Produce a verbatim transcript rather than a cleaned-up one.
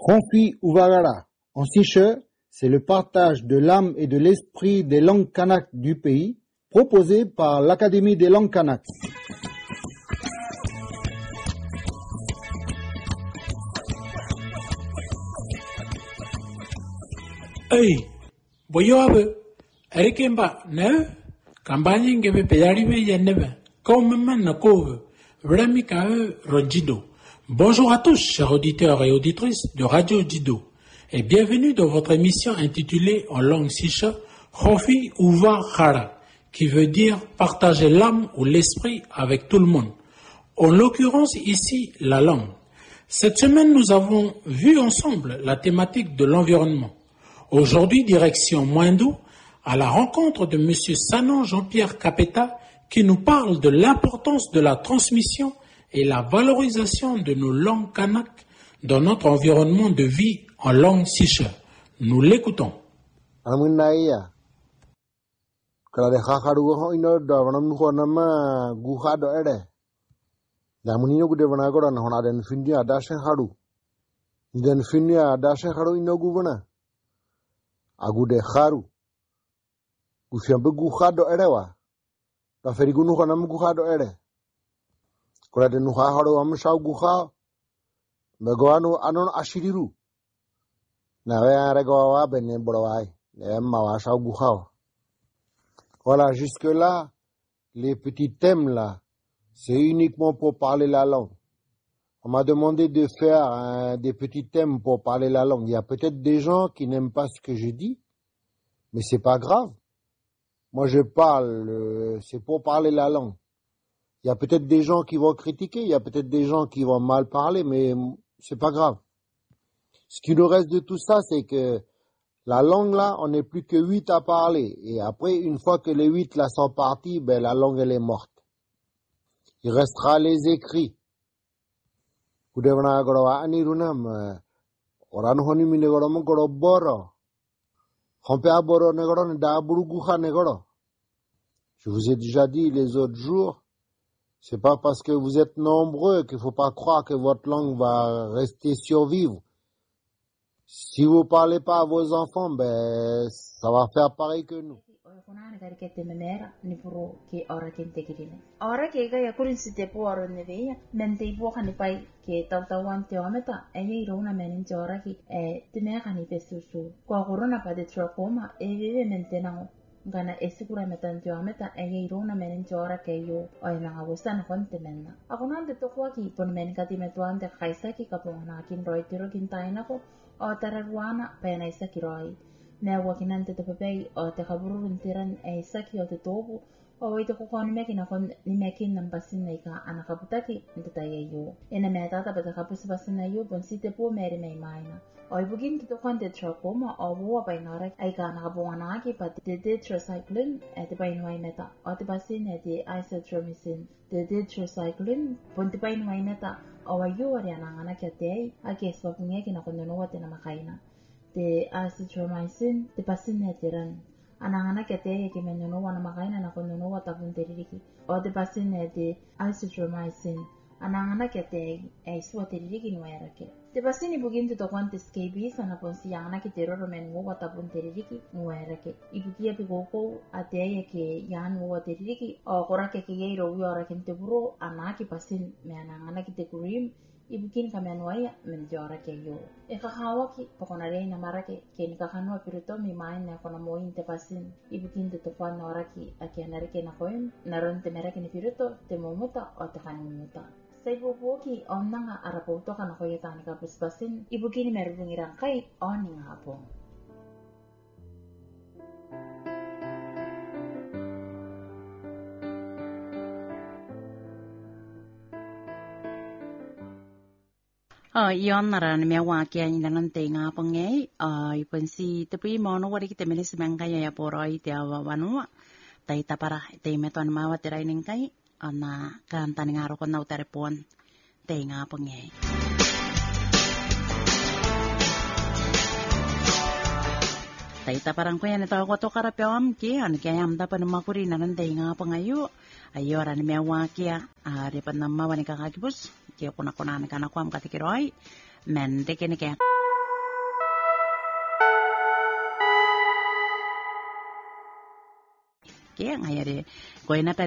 Konfi Uvagara. En siche, c'est le partage de l'âme et de l'esprit des langues kanak du pays, proposé par l'Académie des langues kanak. Hey, boyobe, erikemba ne, campagne ngebe peyaribe yenebe, comme maintenant kove, vremi kae ronjido. Bonjour à tous, chers auditeurs et auditrices de Radio Dido, et bienvenue dans votre émission intitulée en langue siche, Khofi Uva Khara, qui veut dire partager l'âme ou l'esprit avec tout le monde. En l'occurrence ici, la langue. Cette semaine, nous avons vu ensemble la thématique de l'environnement. Aujourd'hui, direction Moindou, à la rencontre de M. Sanon Jean-Pierre Capeta, qui nous parle de l'importance de la transmission et la valorisation de nos langues kanak dans notre environnement de vie en langue siche. Nous l'écoutons. Agude kharu gufiambe gukhado erewa da ferigunu khonam gukhado ere kurade nu khahado am shaw gukha megwanu anon ashiriru na wa regowa benne borowai ne mawa shaw gukha. Voilà, jusque là les petits thèmes là c'est uniquement pour parler la langue. On m'a demandé de faire euh, des petits thèmes pour parler la langue. Il y a peut-être des gens qui n'aiment pas ce que je dis, mais c'est pas grave. Moi, je parle, euh, c'est pour parler la langue. Il y a peut-être des gens qui vont critiquer, il y a peut-être des gens qui vont mal parler, mais c'est pas grave. Ce qui nous reste de tout ça, c'est que la langue là, on n'est plus que huit à parler. Et après, une fois que les huit là sont partis, ben la langue elle est morte. Il restera les écrits. Je vous ai déjà dit les autres jours, c'est pas parce que vous êtes nombreux qu'il faut pas croire que votre langue va rester survivre. Si vous parlez pas à vos enfants, ben, ça va faire pareil que nous. Ora ke ga ya kurin site po oro ne ve men te po khani pai ke ta ta wan te ometa e ye ro na men te ora ki e te me khani te su su ko corona pa de trokoma e ve men te na ngana e sikura metan te ometa e ye ro na men te ora ke yo o na ga wostan kon te men na akona de to kwa ki pon men ka ti metuan te khaisa ki ka po na kin roi tiro kin taina ko o tararuana pe na isa ki roi ne wa kinante te pepe o te khaburu ntiran e isa ki o te tobu o wei te koko ni meki na kon ni meki na basin nei ka ana kaputaki nta ye yo ena me tata pata kapus basin na yo bon site po mere mai maina o ibugin ki to kon te trokoma o wo pa inara ai ka na bo ana ki pat te tetracycline e te pai noi meta o te basin e te isotretinoin te tetracycline bon te pai noi meta o ayo ari ana ana ki te a ke spa punge ki na kon no te na makaina te isotretinoin te basin e te ran anangana kete ke menyono wana makaina na kono no wata punteriki o te pasine de isotretinoin anangana kete e suwa teriki no erake te pasini bugin to kwante scabies ana ponsi yana ke teroro men wo wata punteriki no erake ibukia pe goko ate ke yan wo teriki o korake ke yeiro wi ora kente buro anaki pasin me anangana kete kurim ibukin kamenwaya menjora ke yo e kahawa ki pokonare na marake ke ni kakano pirito mi main na kono mo inte pasin ibukin de to kwan oraki akianare ke na koen naron te merake ni pirito te momuta o te kanumuta sai boboki onnanga arapoto kana koyeta ni kapus pasin ibukin merungiran kai oning hapo. Ờ, ion nara na mea waki ani danan te nga pangai, uh, ipensi tapi mono wari kita melis mangkaya ya poroi te awa wanua, tai tapara te meton mawa te raining kai, ana kanta ni ngaro kon na utarepon te nga pangai. Tai taparang ko yan ito ako to karapyawam ki, an kaya am dapan makuri nanan te nga pangayo, ayo ran mea waki ya, aripan na mawa ni kakakibus, kaya kuna kuna na kana kuam katikiroi men de kene ke ke ngai re ko ena